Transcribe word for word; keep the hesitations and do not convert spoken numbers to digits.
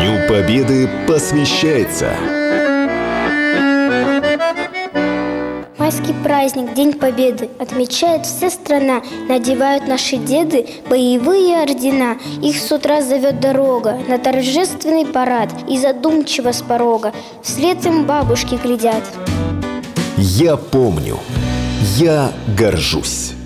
Дню Победы посвящается майский праздник, День Победы, отмечает вся страна. Надевают наши деды боевые ордена. Их с утра зовет дорога на торжественный парад. И задумчиво с порога вслед им бабушки глядят. «Я помню, я горжусь».